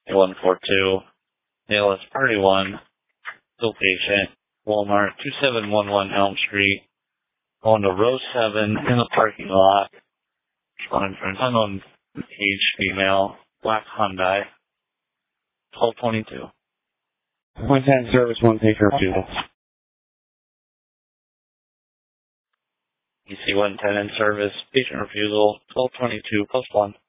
142. ALS Party 1. Still patient. Walmart 2711 Elm Street. On to row 7 in the parking lot. Responding for an unknown age female. Black Hyundai. 1222. 110 service, 1 taker, 2. EC 110 in service. Patient refusal. 1222 +1.